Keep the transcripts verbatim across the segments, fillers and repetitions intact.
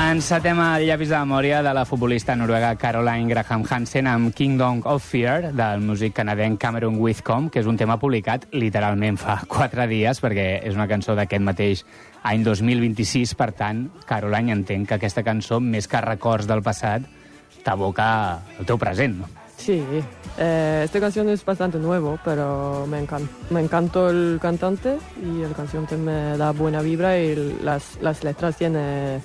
Encetem el llapis de memòria de la futbolista noruega Caroline Graham Hansen amb Kingdom of Fear, del músic canadenc Cameron Whitcomb, que és un tema publicat literalment fa quatre dies, perquè és una cançó d'aquest mateix any dos mil vint-i-sis. Per tant, Caroline, entenc que aquesta cançó, més que records del passat, t'aboca el teu present, no? Sí, eh, esta canción es bastante nuevo, pero me, encan me encantó el cantante y la canción que me da buena vibra y las, las letras tienen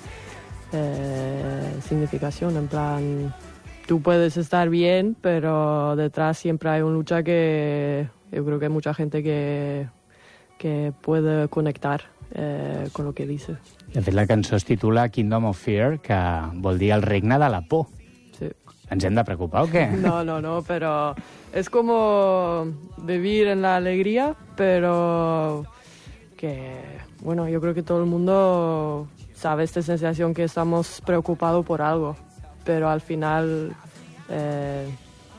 eh, significación, en plan, tú puedes estar bien, pero detrás siempre hay una lucha que yo creo que hay mucha gente que, que puede conectar eh, con lo que dice. De fet, la cançó es titula Kingdom of Fear, que vol dir el regne de la por. Sí. ¿Ens hem de preocupar o qué? No, no, no, pero es como vivir en la alegría, pero que, bueno, yo creo que todo el mundo sabe esta sensación que estamos preocupados por algo, pero al final, eh,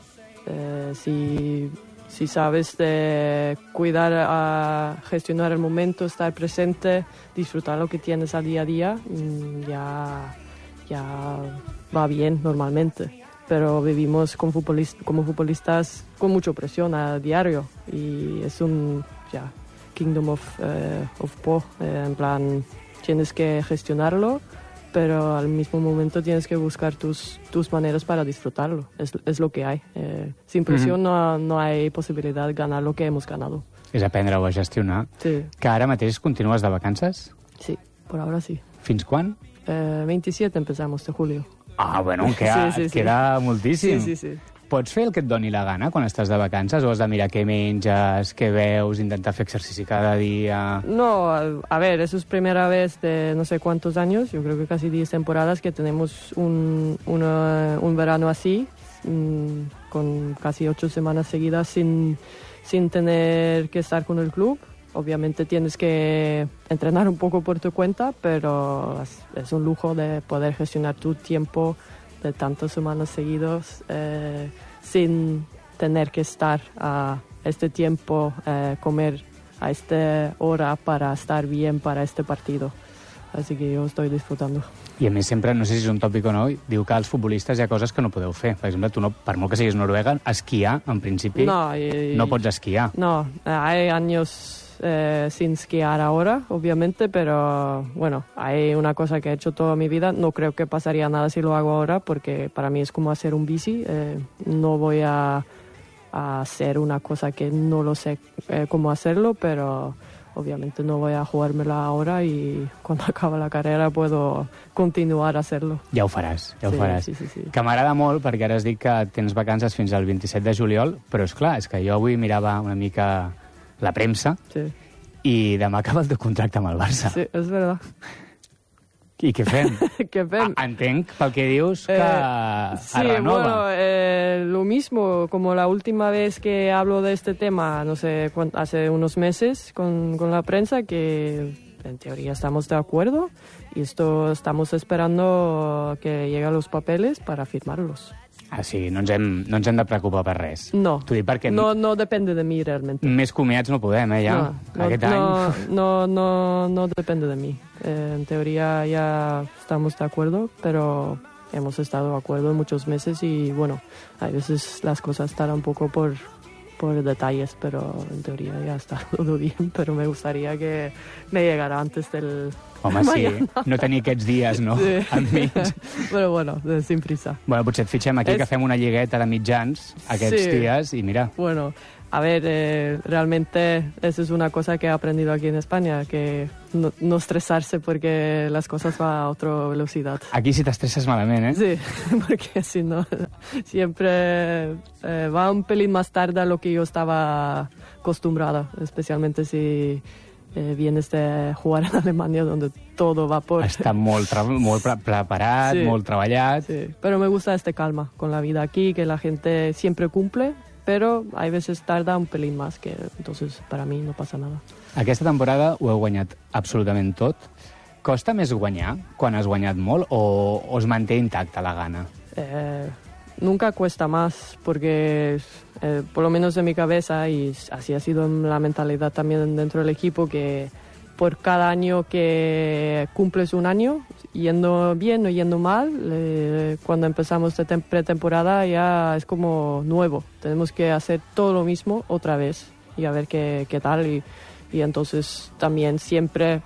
eh, si, si sabes de cuidar, a gestionar el momento, estar presente, disfrutar lo que tienes al día a día, ya, ya va bien normalmente. Pero vivimos como futbolistas, como futbolistas con mucha presión a diario y es un ya, kingdom of, eh, of po, eh, en plan, tienes que gestionarlo, pero al mismo momento tienes que buscar tus, tus maneras para disfrutarlo, es, es lo que hay. Eh, sin presión mm-hmm. no, no hay posibilidad de ganar lo que hemos ganado. És aprendre-ho a gestionar. Sí. Que ara mateix continues de vacances? Sí, por ahora sí. Fins quan? Eh, veintisiete empezamos de julio. Ah, bueno, queda, sí, sí, sí. queda moltíssim. Sí, sí, sí. Pots fer el que et doni la gana quan estàs de vacances o has de mirar què menges, què veus, intentar fer exercici cada dia? No, a ver, eso es primera vez de no sé cuántos años, yo creo que casi diez temporadas que tenemos un, una, un verano así, mmm, con casi ocho semanas seguidas sin, sin tener que estar con el club. Obviamente tienes que entrenar un poco por tu cuenta, pero es, es un lujo de poder gestionar tu tiempo de tantas semanas seguidas eh, sin tener que estar a este tiempo, eh, comer a esta hora para estar bien para este partido. Así que yo estoy disfrutando. I a més sempre, no sé si és un tòpic o no, diu que als futbolistes hi ha coses que no podeu fer. Per exemple, tu no, per molt que siguis noruega, esquiar, en principi, no, y, no pots esquiar. No, hay años eh, sin esquiar ahora, obviamente, pero bueno, hay una cosa que he hecho toda mi vida. No creo que pasaría nada si lo hago ahora, porque para mí es como hacer un bici. Eh, no voy a, a hacer una cosa que no lo sé eh, cómo hacerlo, pero obviamente no voy a jugármela ahora y cuando acabe la carrera puedo continuar a hacerlo. Ja ho faràs, ja ho sí, faràs. Sí, sí, sí. Que m'agrada molt, perquè ara has dit que tens vacances fins al vint-i-set de juliol, però és clar, és que jo avui mirava una mica la premsa sí. i demà acaba el teu contracte amb el Barça. Sí, és verdad. I què fem? ¿Qué fem? Ah, entenc pel que dius que eh, sí, es renova. Bueno, eh, lo mismo, como la última vez que hablo de este tema, no sé, hace unos meses con, con la prensa, que en teoría estamos de acuerdo y esto estamos esperando que lleguen los papeles para firmarlos. Ah, sí, no ens hem, no ens hem de preocupar per res. No, T'ho dic perquè no, no depende de mí realmente. Més comiats no podem, eh, ja, no, aquest no, any. No, no, no depende de mí. Eh, en teoría ya estamos de acuerdo, pero hemos estado de acuerdo en muchos meses y bueno, a veces las cosas están un poco por, por detalles, pero en teoría ya está todo bien, pero me gustaría que me llegara antes del... Home, sí, no tenir aquests dies, no? Sí. Enmig. Pero bueno, sin prisa. Bueno, potser et fitxem aquí, Es... que fem una lligueta de mitjans aquests sí. dies i mira... Bueno, a ver, eh, realmente eso es una cosa que he aprendido aquí en España, que no, no estresarse porque las cosas van a otra velocidad. Aquí sí t'estresses malament, eh? Sí, porque si no, siempre eh, va un pelín más tarde a lo que yo estaba acostumbrada, especialmente si eh, vienes de jugar en Alemania, donde todo va por... Està molt, tra molt pre preparat, sí. molt treballat. Sí, pero me gusta este calma con la vida aquí, que la gente siempre cumple, pero hay veces tarda un pelín más, que entonces para mí no pasa nada. Aquesta temporada ho heu guanyat absolutament tot. Costa més guanyar quan has guanyat molt o, o es manté intacta la gana? Eh, nunca cuesta más, porque eh, por lo menos en mi cabeza, y así ha sido la mentalidad también dentro del equipo, que por cada año que cumples un año, yendo bien o yendo mal, eh, cuando empezamos de tem- pretemporada ya es como nuevo. Tenemos que hacer todo lo mismo otra vez y a ver qué, qué tal. Y, y entonces también siempre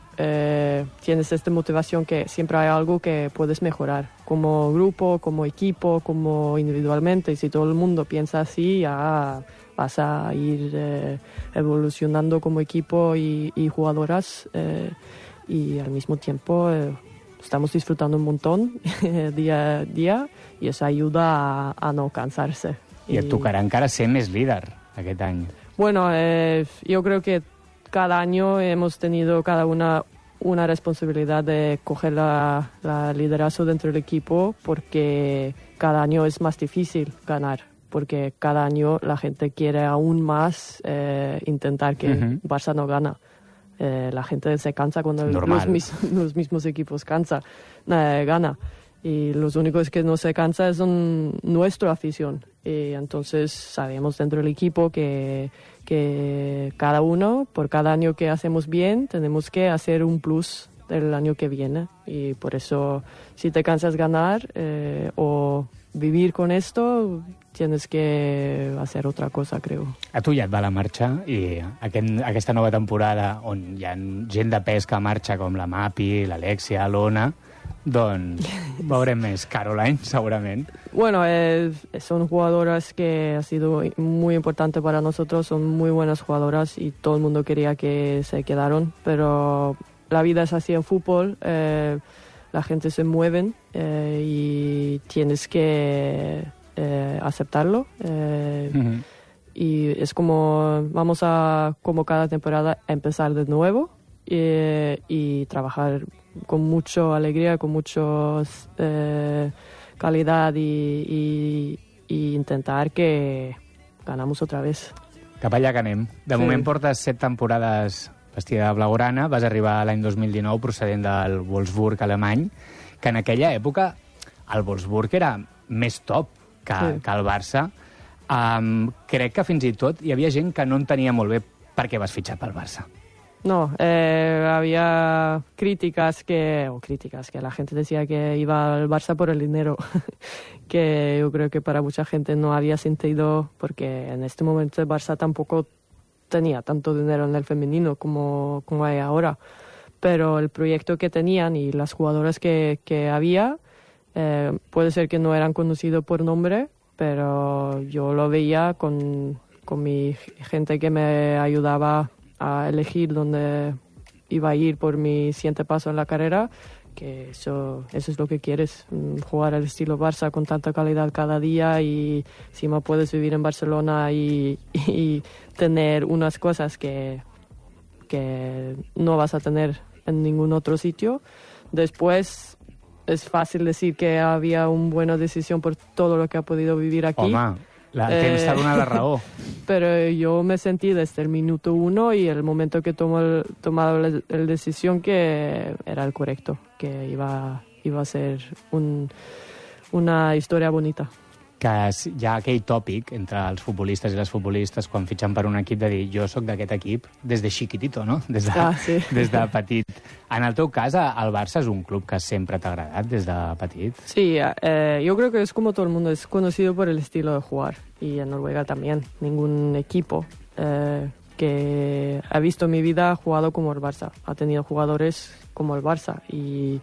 eh, tienes esta motivación que siempre hay algo que puedes mejorar, como grupo, como equipo, como individualmente. Y si todo el mundo piensa así, ya vas a ir eh, evolucionando como equipo y, y jugadoras eh, y al mismo tiempo eh, estamos disfrutando un montón día a día y eso ayuda a, a no cansarse. I et tocarà encara ser més líder aquest any. Bueno, eh, yo creo que cada año hemos tenido cada una una responsabilidad de coger la, la liderazgo dentro del equipo porque cada año es más difícil ganar. Porque cada año la gente quiere aún más eh, intentar que uh-huh. Barça no gana. Eh, la gente se cansa cuando los, mis, los mismos equipos cansa, eh, gana. Y los únicos que no se cansan son nuestra afición. Y entonces sabemos dentro del equipo que, que cada uno, por cada año que hacemos bien, tenemos que hacer un plus del año que viene. Y por eso, si te cansas ganar eh, o vivir con esto, tienes que hacer otra cosa, creo. A tu ja et va la marxa i aquest, aquesta nova temporada on hi ha gent de pes que marxa com la Mapi, l'Alexia, l'Ona, doncs veurem més Caroline, segurament. Bueno, eh, son jugadoras que ha sido muy importante para nosotros, son muy buenas jugadoras y todo el mundo quería que se quedaron, pero la vida es así en fútbol, eh, la gente se mueve eh, y tienes que eh, aceptarlo. Eh, uh-huh. Y es como, vamos a, como cada temporada, empezar de nuevo eh, y trabajar con mucha alegría, con mucha eh, calidad y, y, y intentar que ganamos otra vez. Cap allà que anem. De sí. moment portes set temporades vestida de blaugrana, vas arribar l'any dos mil dinou procedent del Wolfsburg alemany, que en aquella època el Wolfsburg era més top que, sí. que el Barça. Um, crec que fins i tot hi havia gent que no entenia molt bé per què vas fitxar pel Barça. No, eh, había críticas que, o críticas que la gente decía que iba al Barça por el dinero, que yo creo que para mucha gente no había sentido, porque en este momento el Barça tampoco tenía tanto dinero en el femenino como, como hay ahora, pero el proyecto que tenían y las jugadoras que, que había, eh, puede ser que no eran conocidos por nombre, pero yo lo veía con, con mi gente que me ayudaba a elegir dónde iba a ir por mi siguiente paso en la carrera, que eso, eso es lo que quieres, jugar al estilo Barça con tanta calidad cada día y encima puedes vivir en Barcelona y, y tener unas cosas que, que no vas a tener en ningún otro sitio. Después es fácil decir que había una buena decisión por todo lo que ha podido vivir aquí. Home, la, eh, temps t'ha donat la raó. Pero yo me sentí desde el minuto uno y el momento que tomó el, tomado la, la decisión que era el correcto, que iba, iba a ser un, una historia bonita. Que hi ha aquell tòpic entre els futbolistes i les futbolistes quan fitxen per un equip de dir jo sóc d'aquest equip des de chiquitito, no? Des de, ah, sí. des de petit. En el teu cas, el Barça és un club que sempre t'ha agradat des de petit? Sí, eh, yo creo que es como todo el mundo, es conocido por el estilo de jugar. Y en Noruega también, ningún equipo eh, que ha visto en mi vida ha jugado como el Barça. Ha tenido jugadores como el Barça y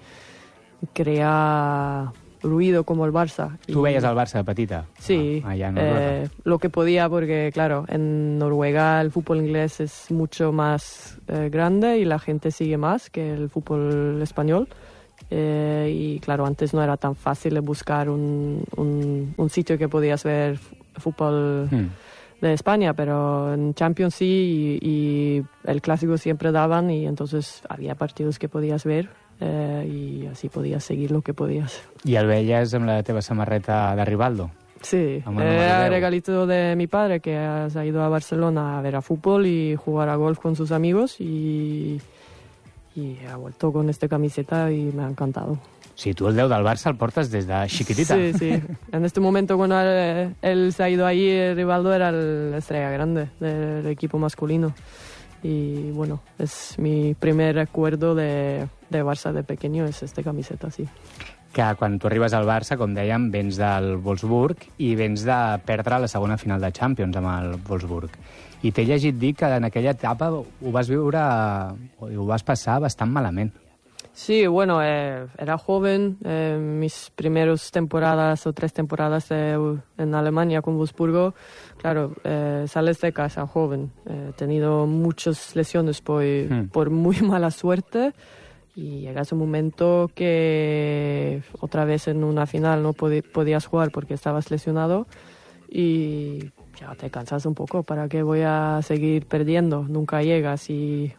crea ruido como el Barça. ¿Tú veías al Barça de petita? Sí, ah, allá en Noruega. Eh, lo que podía porque, claro, en Noruega el fútbol inglés es mucho más eh, grande y la gente sigue más que el fútbol español. Eh, y, claro, antes no era tan fácil buscar un, un, un sitio que podías ver fútbol hmm. de España, pero en Champions sí y, y el clásico siempre daban y entonces había partidos que podías ver. Eh, y así podías seguir lo que podías. ¿Y el veies amb la teva samarreta de Rivaldo? Sí, era el regalito de mi padre que ha ido a Barcelona a ver a fútbol y jugar a golf con sus amigos y, y ha vuelto con esta camiseta y me ha encantado. Sí, tú el deu del Barça el portes des de chiquitita. Sí, sí. En este momento cuando él, él se ha ido ahí, Rivaldo era la estrella grande del equipo masculino. y bueno, es mi primer recuerdo de, de Barça de pequeño, es esta camiseta, sí. Que quan tu arribes al Barça, com dèiem, vens del Wolfsburg i vens de perdre la segona final de Champions amb el Wolfsburg. I t'he llegit dir que en aquella etapa ho vas viure, ho vas passar bastant malament. Sí, bueno, eh, era joven, eh, mis primeras temporadas o tres temporadas eh, en Alemania con Wolfsburgo, claro, eh, sales de casa joven, he eh, tenido muchas lesiones por, hmm. por muy mala suerte. Y llegas un momento que otra vez en una final no pod- podías jugar porque estabas lesionado y ya te cansas un poco. ¿Para qué voy a seguir perdiendo? Nunca llegas y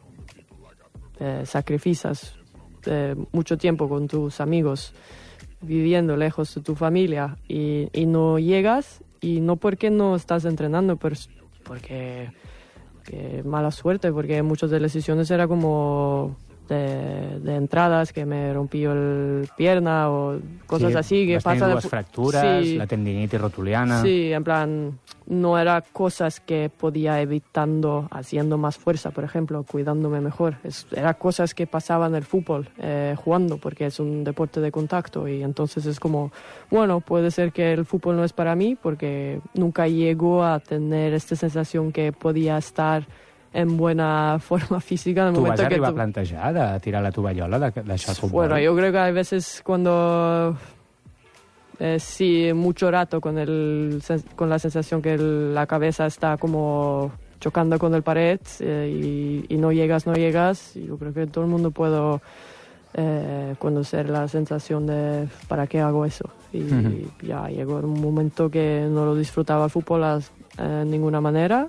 eh, sacrificas eh, mucho tiempo con tus amigos viviendo lejos de tu familia y, y no llegas, y no porque no estás entrenando, pero porque que mala suerte, porque muchas de las decisiones era como... De, de entradas, que me rompí el pierna o cosas sí, así. Que pasa dues de... fracturas, sí. La tendinitis rotuliana. Sí, en plan, no era cosas que podía evitando haciendo más fuerza, por ejemplo, cuidándome mejor. Es, era cosas que pasaban en el fútbol, eh, jugando, porque es un deporte de contacto y entonces es como, bueno, puede ser que el fútbol no es para mí porque nunca llego a tener esta sensación que podía estar en buena forma física. En el ¿Tú momento vas a que arribar tú... a plantejar de tirar la tovallola de, de això al futbol? Bueno, yo creo que hay veces cuando eh, sí, mucho rato con, el, con la sensación que el, la cabeza está como chocando con el pared eh, y, y no llegas, no llegas. Yo creo que todo el mundo puede eh, conocer la sensación de ¿para qué hago eso? Y uh-huh. ya llegó un momento que no lo disfrutaba el fútbol de eh, ninguna manera.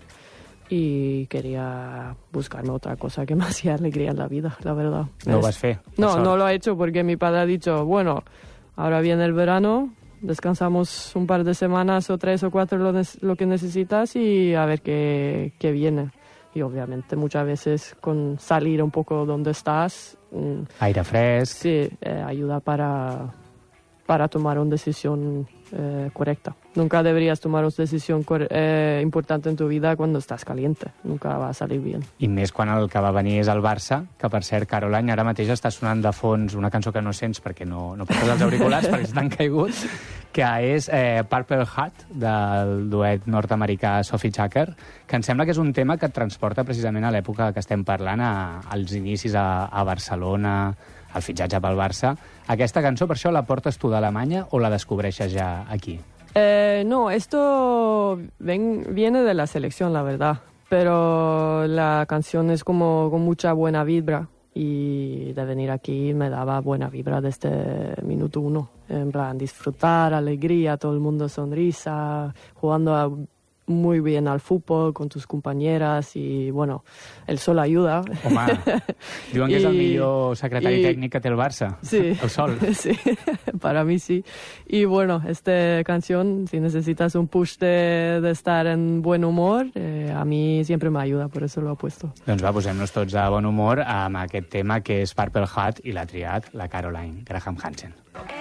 Y quería buscarme otra cosa que me hacía alegría en la vida, la verdad. ¿No lo vas a hacer? No, no lo he hecho porque mi padre ha dicho, bueno, ahora viene el verano, descansamos un par de semanas o tres o cuatro lo, lo que necesitas y a ver qué, qué viene. Y obviamente muchas veces con salir un poco donde estás... Aire fresco. Sí, eh, ayuda para, para tomar una decisión eh, correcta. Nunca deberías tomar una decisión eh, importante en tu vida cuando estàs caliente. Nunca va a salir bien. I més quan el que va venir és el Barça, que per cert, Caroline, ara mateix està sonant de fons una cançó que no sents perquè no, no portes els auriculars, perquè estan caiguts, que és eh, Purple Heart, del duet nord-americà Sophie Tucker, que em sembla que és un tema que et transporta precisament a l'època que estem parlant, a, als inicis a, a Barcelona, al fitxatge pel Barça. Aquesta cançó, per això, la portes tu d'Alemanya o la descobreixes ja aquí? Eh, no, esto ven, viene de la selección, la verdad. Pero la canción es como con mucha buena vibra. Y de venir aquí me daba buena vibra desde minuto uno. En plan, disfrutar, alegría, todo el mundo sonrisa, jugando a, muy bien al fútbol con tus compañeras y, bueno, el sol ayuda. Home, diuen que és el millor secretari y, tècnic que té el Barça, sí, el sol. Sí, para mí sí. Y bueno, esta canción, si necesitas un push de, de estar en buen humor, eh, a mí siempre me ayuda, por eso lo he puesto. Doncs va, posem-nos tots de bon humor amb aquest tema que és Purple Heart i l'ha triat la Caroline Graham Hansen.